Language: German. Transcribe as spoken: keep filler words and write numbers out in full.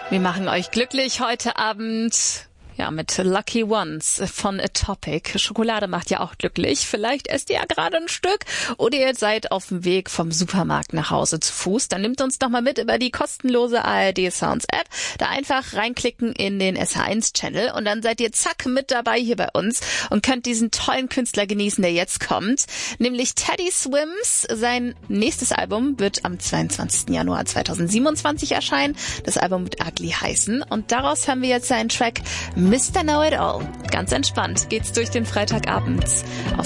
Wir machen euch glücklich heute Abend. Ja, mit Lucky Ones von A Topic. Schokolade macht ja auch glücklich. Vielleicht esst ihr ja gerade ein Stück oder ihr seid auf dem Weg vom Supermarkt nach Hause zu Fuß. Dann nimmt uns doch mal mit über die kostenlose A R D Sounds App. Da einfach reinklicken in den S H eins Channel und dann seid ihr zack mit dabei hier bei uns und könnt diesen tollen Künstler genießen, der jetzt kommt. Nämlich Teddy Swims. Sein nächstes Album wird am zweiundzwanzigsten Januar zweitausendsiebenundzwanzig erscheinen. Das Album wird Ugly heißen und daraus haben wir jetzt seinen Track Mister Know-It-All. Ganz entspannt geht's durch den Freitagabend auf